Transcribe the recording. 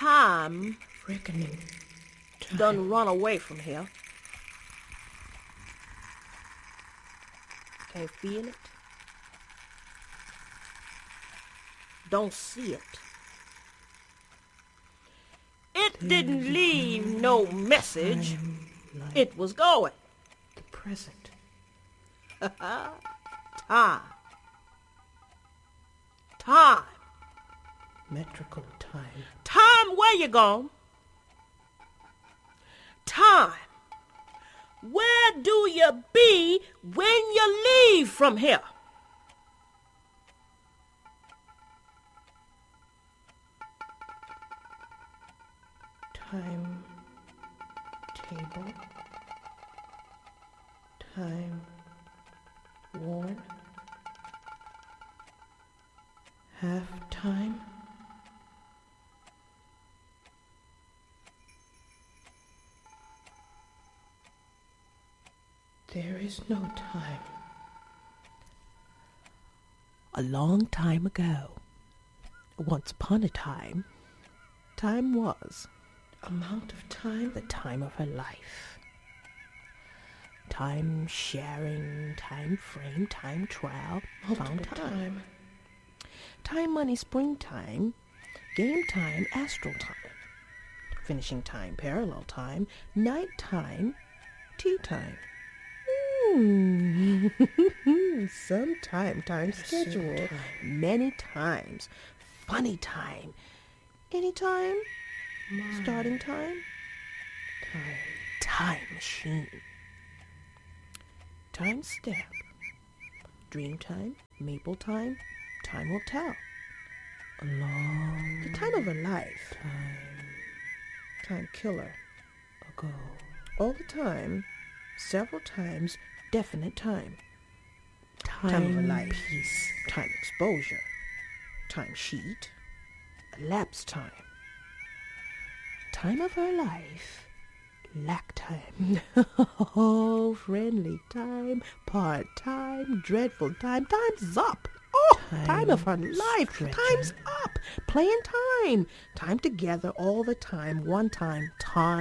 Time Reckoning. Time. done run away from here. Can't feel it. Don't see it. It didn't leave no message. Time, life, It was going. the present. Time. Time. Metrical time. Time, where you gone? Time. Where do you be when you leave from here? Time table. Time worn. Half time. There is no time. A long time ago, once upon a time, time was Amount of time. the time of her life. Time sharing, time frame, time trial, found Multiple time. Time money, springtime, game time, astral time, finishing time, parallel time, night time, tea time. Sometime, time schedule, time. many times, funny time, anytime, starting time, Time. time machine, time step, dream time, maple time, time will tell. A long The time of her life, time time killer, ago. all the time, several times, definite time. Time of her life, piece. time exposure, time sheet, elapsed time. Time of her life, lack time. Oh, friendly time, part time, dreadful time, time's up. Oh, time of her life, stretcher. time's up. Playing time, time together all the time, one time, time.